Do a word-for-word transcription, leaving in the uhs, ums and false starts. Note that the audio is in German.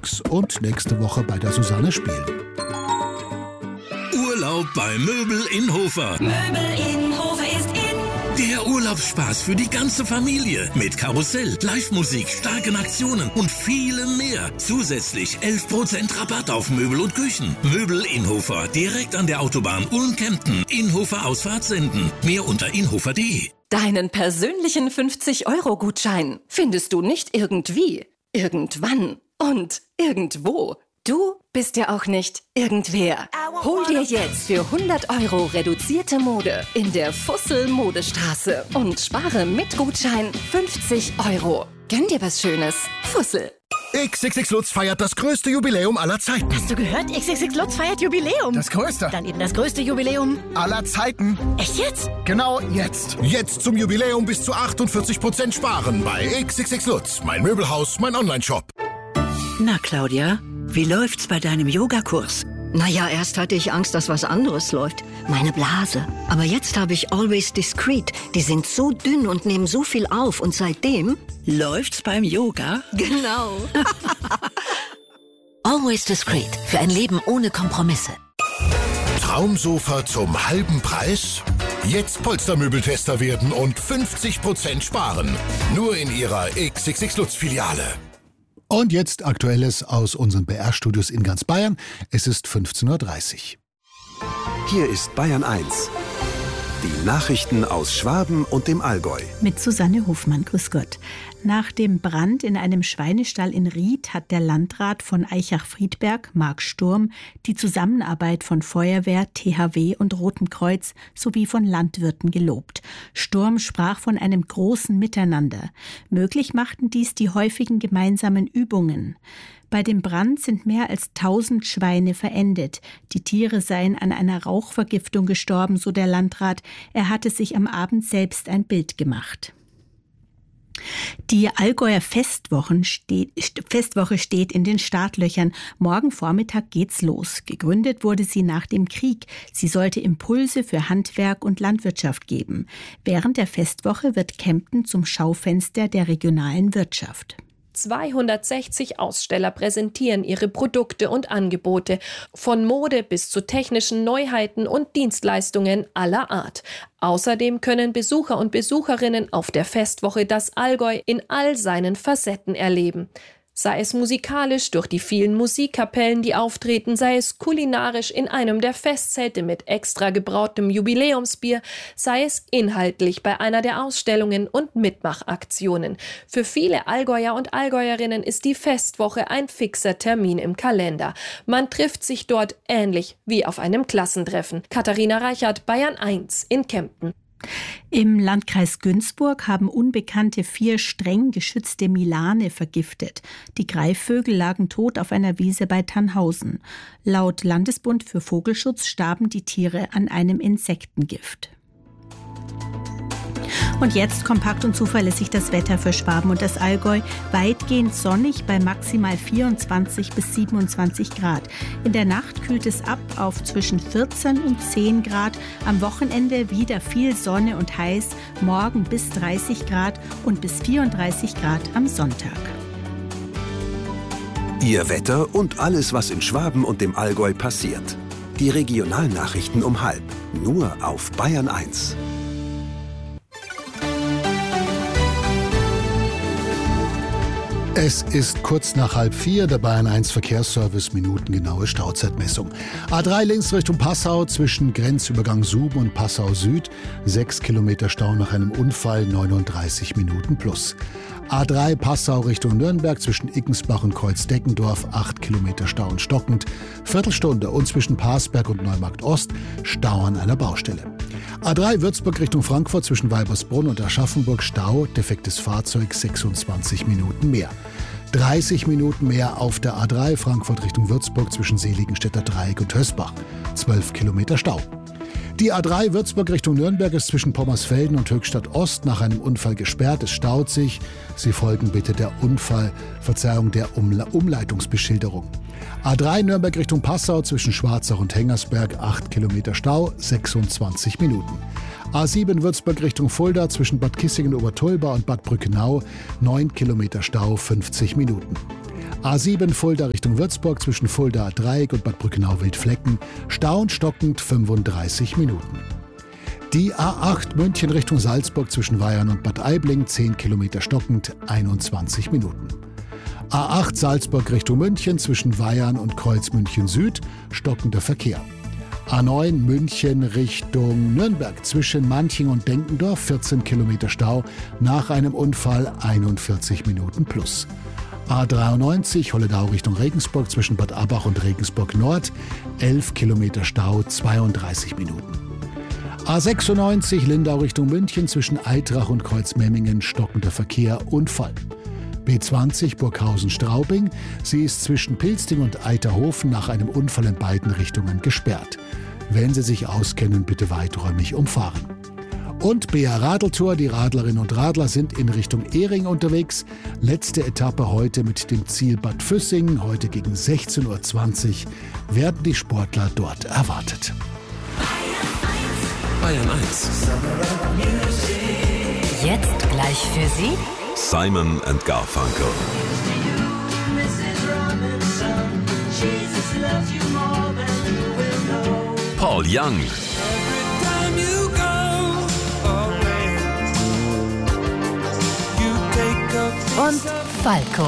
montags und nächste Woche bei der Susanne spielen. Urlaub bei Möbel in Hofer. Möbel in Hofer ist in. Der Urlaubsspaß für die ganze Familie. Mit Karussell, Live-Musik, starken Aktionen und vielem mehr. Zusätzlich elf Prozent Rabatt auf Möbel und Küchen. Möbel in Hofer, direkt an der Autobahn Ulm-Kempten. Inhofer Ausfahrt senden. Mehr unter inhofer punkt de. Deinen persönlichen fünfzig-Euro-Gutschein findest du nicht irgendwie, irgendwann und irgendwo. Du bist ja auch nicht irgendwer. Hol dir jetzt für hundert Euro reduzierte Mode in der Fussel-Modestraße und spare mit Gutschein fünfzig Euro. Gönn dir was Schönes. Fussel. X X X Lutz feiert das größte Jubiläum aller Zeiten. Hast du gehört? X X X Lutz feiert Jubiläum. Das größte. Dann eben das größte Jubiläum aller Zeiten. Echt jetzt? Genau jetzt. Jetzt zum Jubiläum bis zu achtundvierzig Prozent sparen bei X X X Lutz. Mein Möbelhaus, mein Online-Shop. Na, Claudia, wie läuft's bei deinem Yogakurs? Naja, erst hatte ich Angst, dass was anderes läuft. Meine Blase. Aber jetzt habe ich Always Discreet. Die sind so dünn und nehmen so viel auf. Und seitdem... Läuft's beim Yoga? Genau. Always Discreet. Für ein Leben ohne Kompromisse. Traumsofa zum halben Preis? Jetzt Polstermöbeltester werden und fünfzig Prozent sparen. Nur in Ihrer X X X Lutz Filiale. Und jetzt Aktuelles aus unseren B R-Studios in ganz Bayern. Es ist fünfzehn Uhr dreißig. Hier ist Bayern eins. Die Nachrichten aus Schwaben und dem Allgäu. Mit Susanne Hofmann, grüß Gott. Nach dem Brand in einem Schweinestall in Ried hat der Landrat von Aichach-Friedberg, Marc Sturm, die Zusammenarbeit von Feuerwehr, T H W und Rotem Kreuz sowie von Landwirten gelobt. Sturm sprach von einem großen Miteinander. Möglich machten dies die häufigen gemeinsamen Übungen. Bei dem Brand sind mehr als tausend Schweine verendet. Die Tiere seien an einer Rauchvergiftung gestorben, so der Landrat. Er hatte sich am Abend selbst ein Bild gemacht. Die Allgäuer Festwochen steht, Festwoche steht in den Startlöchern. Morgen Vormittag geht's los. Gegründet wurde sie nach dem Krieg. Sie sollte Impulse für Handwerk und Landwirtschaft geben. Während der Festwoche wird Kempten zum Schaufenster der regionalen Wirtschaft. zweihundertsechzig Aussteller präsentieren ihre Produkte und Angebote, von Mode bis zu technischen Neuheiten und Dienstleistungen aller Art. Außerdem können Besucher und Besucherinnen auf der Festwoche das Allgäu in all seinen Facetten erleben. Sei es musikalisch durch die vielen Musikkapellen, die auftreten, sei es kulinarisch in einem der Festzelte mit extra gebrautem Jubiläumsbier, sei es inhaltlich bei einer der Ausstellungen und Mitmachaktionen. Für viele Allgäuer und Allgäuerinnen ist die Festwoche ein fixer Termin im Kalender. Man trifft sich dort ähnlich wie auf einem Klassentreffen. Katharina Reichert, Bayern eins in Kempten. Im Landkreis Günzburg haben Unbekannte vier streng geschützte Milane vergiftet. Die Greifvögel lagen tot auf einer Wiese bei Tannhausen. Laut Landesbund für Vogelschutz starben die Tiere an einem Insektengift. Und jetzt kompakt und zuverlässig das Wetter für Schwaben und das Allgäu. Weitgehend sonnig bei maximal vierundzwanzig bis siebenundzwanzig Grad. In der Nacht kühlt es ab auf zwischen vierzehn und zehn Grad. Am Wochenende wieder viel Sonne und heiß. Morgen bis dreißig Grad und bis vierunddreißig Grad am Sonntag. Ihr Wetter und alles, was in Schwaben und dem Allgäu passiert. Die Regionalnachrichten um halb. Nur auf Bayern eins. Es ist kurz nach halb vier, der Bayern eins Verkehrsservice, minutengenaue Stauzeitmessung. A drei links Richtung Passau zwischen Grenzübergang Suben und Passau Süd, sechs Kilometer Stau nach einem Unfall, neununddreißig Minuten plus. A drei Passau Richtung Nürnberg zwischen Iggensbach und Kreuzdeckendorf, acht Kilometer Stau und stockend, Viertelstunde und zwischen Parsberg und Neumarkt Ost Stau an einer Baustelle. A drei Würzburg Richtung Frankfurt zwischen Weibersbrunn und Aschaffenburg Stau, defektes Fahrzeug, sechsundzwanzig Minuten mehr. dreißig Minuten mehr auf der A drei Frankfurt Richtung Würzburg zwischen Seligenstädter Dreieck und Hösbach, zwölf Kilometer Stau. Die A drei Würzburg Richtung Nürnberg ist zwischen Pommersfelden und Höchstadt Ost nach einem Unfall gesperrt. Es staut sich. Sie folgen bitte der Unfall, Verzeihung, der Umle- Umleitungsbeschilderung. A drei Nürnberg Richtung Passau zwischen Schwarzach und Hengersberg, acht Kilometer Stau, sechsundzwanzig Minuten. A sieben Würzburg Richtung Fulda zwischen Bad Kissingen-Obertolba und Bad Brückenau, neun Kilometer Stau, fünfzig Minuten. A sieben Fulda Richtung Würzburg zwischen Fulda Dreieck und Bad Brückenau-Wildflecken. Stau und stockend fünfunddreißig Minuten. Die A acht München Richtung Salzburg zwischen Weyarn und Bad Aibling, zehn Kilometer stockend, einundzwanzig Minuten. A acht Salzburg Richtung München zwischen Weyarn und Kreuz München Süd, stockender Verkehr. A neun München Richtung Nürnberg zwischen Manching und Denkendorf, vierzehn Kilometer Stau, nach einem Unfall einundvierzig Minuten plus. A dreiundneunzig Holledau Richtung Regensburg zwischen Bad Abbach und Regensburg Nord, elf Kilometer Stau, zweiunddreißig Minuten. A sechsundneunzig Lindau Richtung München zwischen Eitrach und Kreuzmemmingen, stockender Verkehr, Unfall. B zwanzig Burghausen-Straubing, sie ist zwischen Pilsting und Eiterhofen nach einem Unfall in beiden Richtungen gesperrt. Wenn Sie sich auskennen, bitte weiträumig umfahren. Und B R Radeltour, die Radlerinnen und Radler sind in Richtung Ehring unterwegs. Letzte Etappe heute mit dem Ziel Bad Füssing. Heute gegen sechzehn Uhr zwanzig werden die Sportler dort erwartet. Bayern eins. Jetzt gleich für Sie Simon and Garfunkel. Paul Young. und Falco.